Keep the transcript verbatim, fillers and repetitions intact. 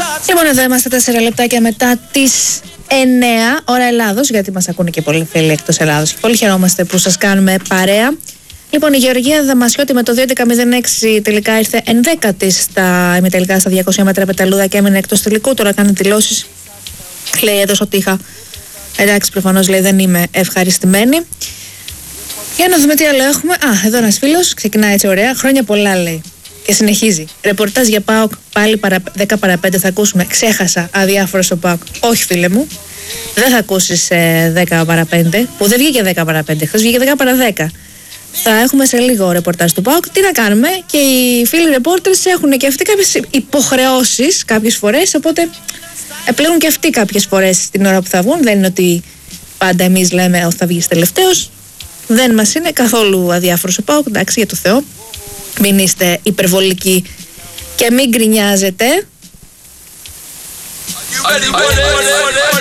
Λοιπόν, εδώ είμαστε τέσσερα λεπτάκια μετά τις εννέα ώρα Ελλάδος, γιατί μας ακούνε και πολλοί φίλοι εκτός Ελλάδος. Πολύ χαιρόμαστε που σας κάνουμε παρέα. Λοιπόν, η Γεωργία Δαμασιώτη με το δύο έντεκα μηδέν έξι τελικά ήρθε ενδέκατη στα ημιτελικά στα διακόσια μέτρα πεταλούδα και έμεινε εκτός τελικού. Τώρα κάνει δηλώσεις. Λέει εδώ ότι είχα. Εντάξει, προφανώς λέει δεν είμαι ευχαριστημένη. Για να δούμε τι άλλο έχουμε. Α, εδώ ένας φίλος ξεκινάει έτσι ωραία. Χρόνια πολλά λέει. Και συνεχίζει. Ρεπορτάζ για ΠΑΟΚ πάλι παρα, δέκα παρά πέντε θα ακούσουμε. Ξέχασα αδιάφορο στο ΠΑΟΚ. Όχι, φίλε μου. Δεν θα ακούσεις ε, δέκα παρά πέντε. Που δεν βγήκε δέκα παρά πέντε. Χθες βγήκε δέκα παρά δέκα. Θα έχουμε σε λίγο ρεπορτάζ του ΠΑΟΚ. Τι να κάνουμε. Και οι φίλοι ρεπόρτερς έχουν και αυτοί κάποιες υποχρεώσεις κάποιες φορές. Οπότε επιλέγουν και αυτοί κάποιες φορές την ώρα που θα βγουν. Δεν είναι ότι πάντα εμείς λέμε ότι θα βγεις τελευταίος. Δεν μας είναι καθόλου αδιάφορος ο ΠΑΟΚ. Εντάξει, για το Θεό. Μην είστε υπερβολικοί και μην γκρινιάζετε.